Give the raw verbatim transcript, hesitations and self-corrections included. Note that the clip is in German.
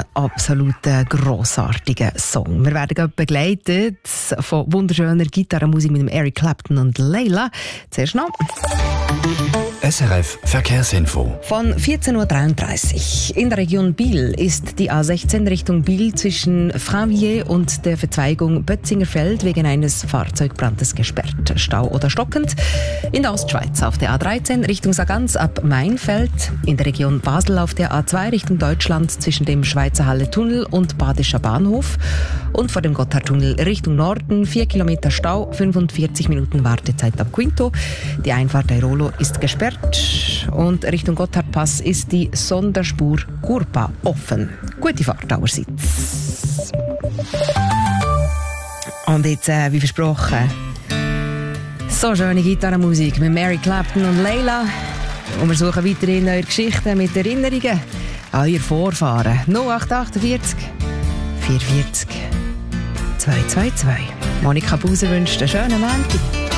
einem absoluten grossartigen Song. Wir werden begleitet von wunderschöner Gitarrenmusik mit dem Eric Clapton und Layla. Zuerst noch S R F Verkehrsinfo. von vierzehn Uhr dreiunddreißig. In der Region Biel ist die A sechzehn Richtung Biel zwischen Fravier und der Verzweigung Bötzingerfeld wegen eines Fahrzeugbrandes gesperrt. Stau oder stockend. In der Ostschweiz auf der A dreizehn Richtung Sargans ab Mainfeld. In der Region Basel auf der A zwei Richtung Deutschland zwischen dem Schweizer Halle-Tunnel und Badischer Bahnhof. Und vor dem Gotthardtunnel Richtung Norden vier Kilometer Stau, fünfundvierzig Minuten Wartezeit am Quinto. Die Einfahrt Airolo ist gesperrt und Richtung Gotthardpass ist die Sonderspur Gurpa offen. Gute Fahrt allerseits. Und jetzt, äh, wie versprochen, so schöne Gitarrenmusik mit Mary Clapton und Layla. Und wir suchen weiterhin neue Geschichten mit Erinnerungen an ihr Vorfahren. null acht achtundvierzig vierundvierzig zwei zwei zwei. Monika Buser wünscht einen schönen Montag.